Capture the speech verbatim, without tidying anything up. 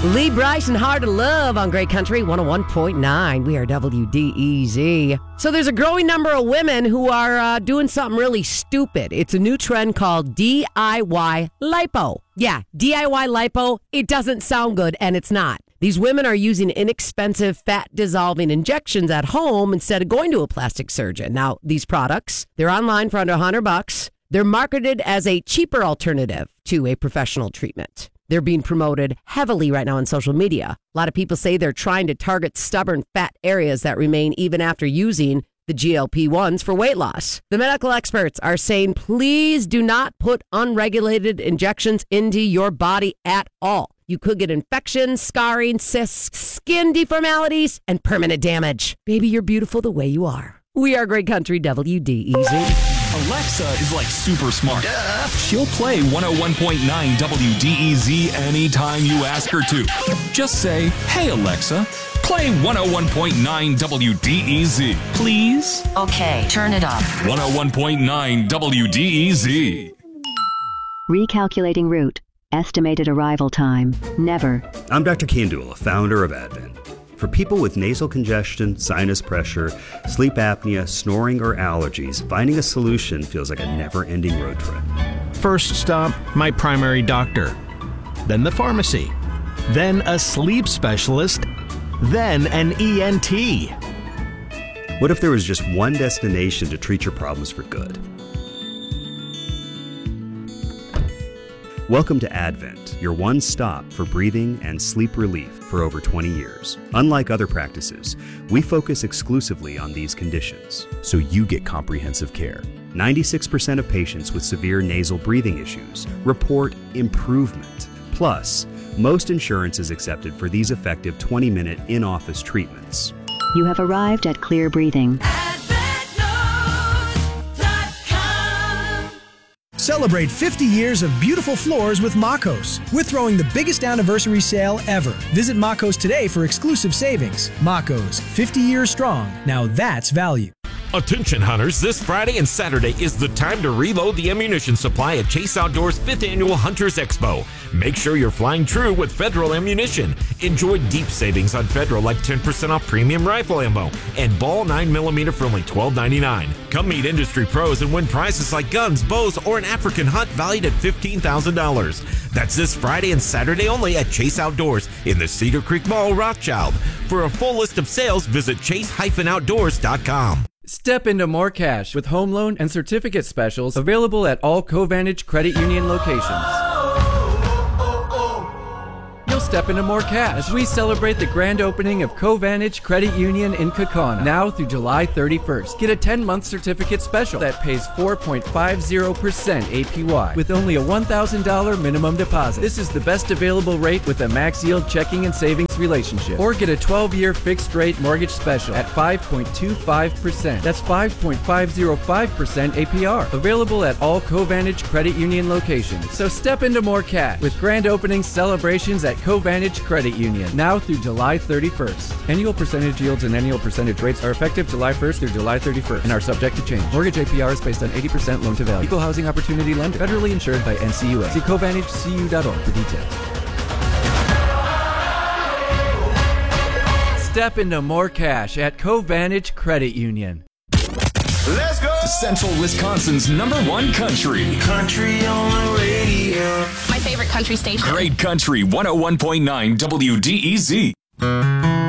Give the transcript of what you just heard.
Lee Brice and Hard to Love on Great Country one oh one point nine. We are W D E Z. So there's a growing number of women who are uh, doing something really stupid. It's a new trend called D I Y lipo. Yeah, D I Y lipo. It doesn't sound good, and it's not. These women are using inexpensive fat-dissolving injections at home instead of going to a plastic surgeon. Now, these products, they're online for under one hundred bucks. They're marketed as a cheaper alternative to a professional treatment. They're being promoted heavily right now on social media. A lot of people say they're trying to target stubborn fat areas that remain even after using the G L P ones for weight loss. The medical experts are saying, please do not put unregulated injections into your body at all. You could get infections, scarring, cysts, skin deformalities, and permanent damage. Baby, you're beautiful the way you are. We are Great Country W D E Z. Alexa is like super smart. Duh. She'll play one oh one point nine W D E Z anytime you ask her to. Just say, hey Alexa, play one oh one point nine W D E Z, please. Okay, turn it up. one oh one point nine W D E Z. Recalculating route. Estimated arrival time. Never. I'm Doctor Kandula, founder of Advent. For people with nasal congestion, sinus pressure, sleep apnea, snoring, or allergies, finding a solution feels like a never-ending road trip. First stop, my primary doctor. Then the pharmacy. Then a sleep specialist. Then an E N T. What if there was just one destination to treat your problems for good? Welcome to Advent, your one stop for breathing and sleep relief for over twenty years. Unlike other practices, we focus exclusively on these conditions, so you get comprehensive care. ninety-six percent of patients with severe nasal breathing issues report improvement. Plus, most insurance is accepted for these effective twenty-minute in-office treatments. You have arrived at Clear Breathing. Celebrate fifty years of beautiful floors with Makos. We're throwing the biggest anniversary sale ever. Visit Makos today for exclusive savings. Makos, fifty years strong. Now that's value. Attention hunters, this Friday and Saturday is the time to reload the ammunition supply at Chase Outdoors fifth Annual Hunters Expo. Make sure you're flying true with Federal ammunition. Enjoy deep savings on Federal like ten percent off premium rifle ammo and ball nine millimeter for only twelve ninety-nine. Come meet industry pros and win prizes like guns, bows, or an African hunt valued at fifteen thousand dollars. That's this Friday and Saturday only at Chase Outdoors in the Cedar Creek Mall, Rothschild. For a full list of sales, visit chase dash outdoors dot com. Step into more cash with home loan and certificate specials available at all Covantage Credit Union locations. You'll step into more cash as we celebrate the grand opening of Covantage Credit Union in Kaukauna now through July thirty-first. Get a ten-month certificate special that pays four point five zero percent A P Y with only a one thousand dollars minimum deposit. This is the best available rate with a max yield checking and savings relationship. Or get a twelve-year fixed rate mortgage special at five point two five percent. That's five point five zero five percent A P R. Available at all Covantage Credit Union locations. So step into more cash with grand opening celebrations at Covantage Credit Union now through July thirty-first. Annual percentage yields and annual percentage rates are effective July first through July thirty-first and are subject to change. Mortgage A P R is based on eighty percent loan to value. Equal housing opportunity lender. Federally insured by N C U A. See Covantage C U dot org for details. Step into more cash at Covantage Credit Union. Let's go! Central Wisconsin's number one country. Country on the radio. My favorite country station. Great Country one oh one point nine W D E Z.